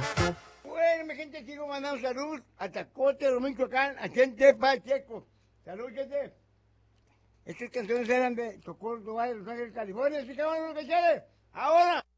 Bueno, mi gente, sigo mandando salud a Tacote, Michoacán, a Chente Pacheco. Salud, gente. Estas canciones eran de Socorro, Los Ángeles, California. Así que vamos a lo que quiere. Ahora.